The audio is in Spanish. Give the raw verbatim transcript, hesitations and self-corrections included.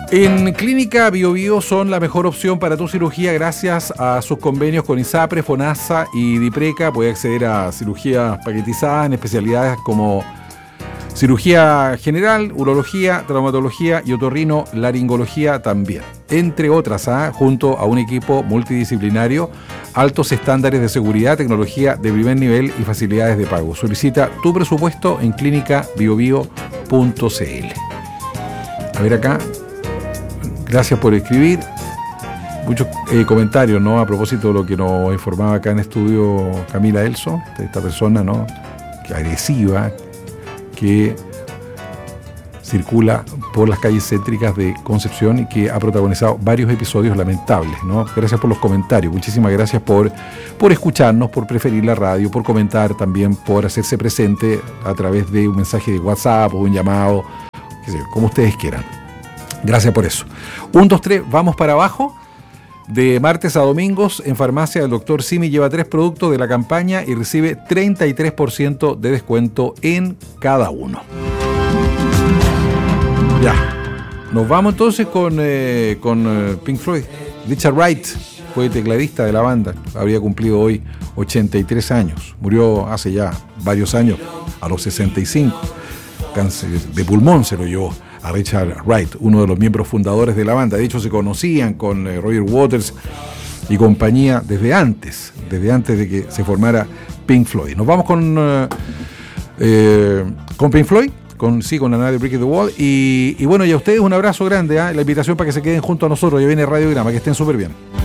En Clínica Bio Bio son la mejor opción para tu cirugía gracias a sus convenios con ISAPRE, FONASA y DIPRECA. Puedes acceder a cirugías paquetizadas en especialidades como cirugía general, urología, traumatología y otorrino laringología también, entre otras, ¿eh? junto a un equipo multidisciplinario, altos estándares de seguridad, tecnología de primer nivel y facilidades de pago. Solicita tu presupuesto en clínica bio bio punto c l. A ver acá. Gracias por escribir. Muchos eh, comentarios, ¿no? A propósito de lo que nos informaba acá en estudio Camila Elso, esta persona, ¿no? Que agresiva, que circula por las calles céntricas de Concepción y que ha protagonizado varios episodios lamentables, ¿no? Gracias por los comentarios, muchísimas gracias por, por escucharnos, por preferir la radio, por comentar también, por hacerse presente a través de un mensaje de WhatsApp o un llamado, qué sé yo, como ustedes quieran. Gracias por eso. Un, dos, tres, vamos para abajo. De martes a domingos, en farmacia, el doctor Simi lleva tres productos de la campaña y recibe treinta y tres por ciento de descuento en cada uno. Ya. Nos vamos entonces con, eh, con eh, Pink Floyd. Richard Wright fue tecladista de la banda. Habría cumplido hoy ochenta y tres años. Murió hace ya varios años, a los sesenta y cinco. Cáncer de pulmón se lo llevó a Richard Wright, uno de los miembros fundadores de la banda. De hecho, se conocían con eh, Roger Waters y compañía desde antes, desde antes de que se formara Pink Floyd. Nos vamos con, eh, eh, con Pink Floyd, con, sí, con Another Brick in the Wall. Y, y bueno, y a ustedes un abrazo grande, ¿eh? La invitación para que se queden junto a nosotros. Ya viene Radiograma, que estén súper bien.